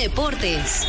Deportes.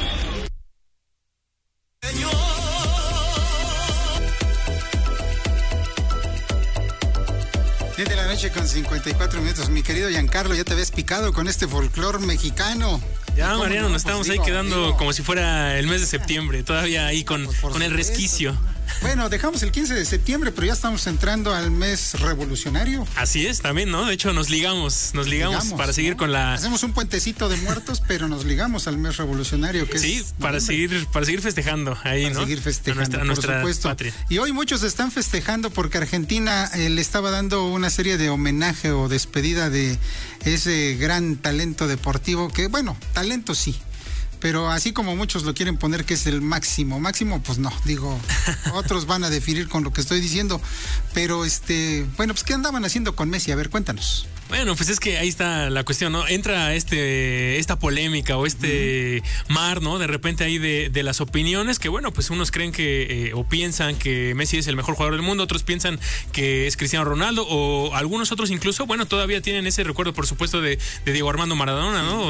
10 de la noche con 54 minutos. Mi querido Giancarlo, ya te habías picado con este folclor mexicano. Ya, Mariano, nos estamos ahí quedando como si fuera el mes de septiembre, todavía ahí con el resquicio. Bueno, dejamos el 15 de septiembre, pero ya estamos entrando al mes revolucionario. Así es, también, ¿no? De hecho, nos ligamos para seguir con la... Hacemos un puentecito de muertos, pero nos ligamos al mes revolucionario, que sí, es... para seguir festejando ahí, para ¿no? Seguir festejando, a nuestra patria. Y hoy muchos están festejando porque Argentina le estaba dando una serie de homenaje o despedida de ese gran talento deportivo que, bueno, talento sí, pero así como muchos lo quieren poner que es el máximo, pues no, digo, otros van a definir con lo que estoy diciendo, pero bueno, pues ¿qué andaban haciendo con Messi? A ver, cuéntanos. Bueno, pues es que ahí está la cuestión, ¿no? Entra esta polémica o mar, ¿no? De repente ahí de las opiniones que, bueno, pues unos creen que o piensan que Messi es el mejor jugador del mundo, otros piensan que es Cristiano Ronaldo, o algunos otros incluso, bueno, todavía tienen ese recuerdo, por supuesto, de Diego Armando Maradona, ¿no? O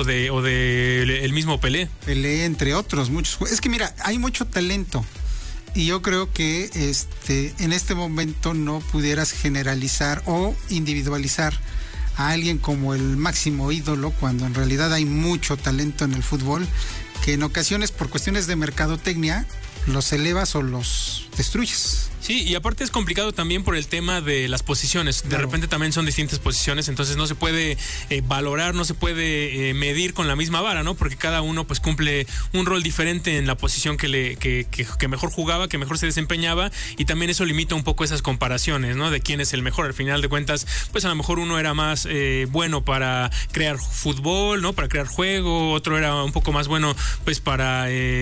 de el mismo Pelé. Pelé, entre otros, muchos. Es que mira, hay mucho talento. Y yo creo que en este momento no pudieras generalizar o individualizar a alguien como el máximo ídolo, cuando en realidad hay mucho talento en el fútbol, que en ocasiones por cuestiones de mercadotecnia los elevas o los destruyes. Sí, y aparte es complicado también por el tema de las posiciones. De repente también son distintas posiciones, entonces no se puede valorar, no se puede medir con la misma vara, ¿no? Porque cada uno pues cumple un rol diferente en la posición que mejor jugaba, que mejor se desempeñaba, y también eso limita un poco esas comparaciones, ¿no? De quién es el mejor. Al final de cuentas, pues a lo mejor uno era más bueno para crear fútbol, ¿no? Para crear juego, otro era un poco más bueno pues para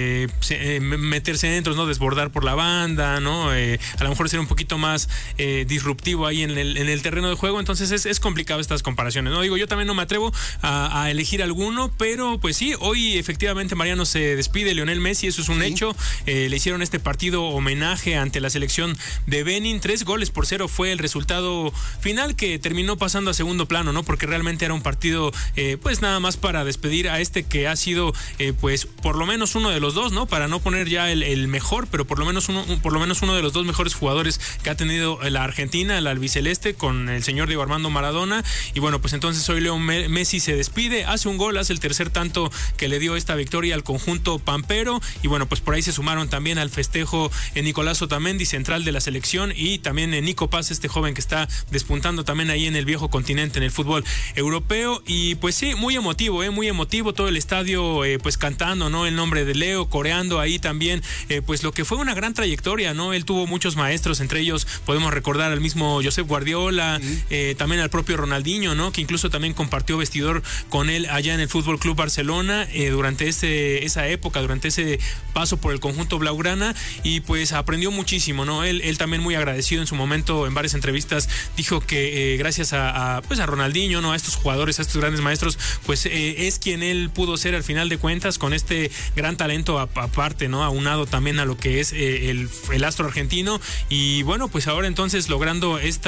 meter centros, ¿no? Desbordar por la banda, ¿no? A lo mejor ser un poquito más disruptivo ahí en el terreno de juego. Entonces es complicado estas comparaciones, ¿no? Digo, yo también no me atrevo a elegir alguno, pero pues sí, hoy efectivamente, Mariano, se despide Lionel Messi, eso es un hecho. Le hicieron este partido homenaje ante la selección de Benin. 3-0 fue el resultado final, que terminó pasando a segundo plano, ¿no? Porque realmente era un partido pues nada más para despedir a que ha sido pues por lo menos uno de los dos, ¿no? Para no poner ya el mejor, pero por lo menos uno de los dos mejores jugadores que ha tenido la Argentina, la albiceleste, con el señor Diego Armando Maradona. Y bueno, pues entonces hoy Leo Messi se despide, hace un gol, hace el tercer tanto que le dio esta victoria al conjunto pampero. Y bueno, pues por ahí se sumaron también al festejo Nicolás Otamendi, central de la selección, y también Nico Paz, este joven que está despuntando también ahí en el viejo continente, en el fútbol europeo. Y pues sí, muy emotivo todo el estadio pues cantando, ¿no? El nombre de Leo, coreando ahí también pues lo que fue una gran trayectoria, ¿no? Él tuvo muchos maestros, entre ellos podemos recordar al mismo Josep Guardiola, también al propio Ronaldinho, ¿no? Que incluso también compartió vestidor con él allá en el Fútbol Club Barcelona durante esa época, durante ese paso por el conjunto blaugrana, y pues aprendió muchísimo, ¿no? Él también muy agradecido en su momento, en varias entrevistas dijo que gracias a Ronaldinho, ¿no? A estos jugadores, a estos grandes maestros, pues es quien él pudo ser al final de cuentas, con este gran talento aparte, ¿no? Aunado también a lo que es el astro argentino. Y bueno, pues ahora entonces logrando esta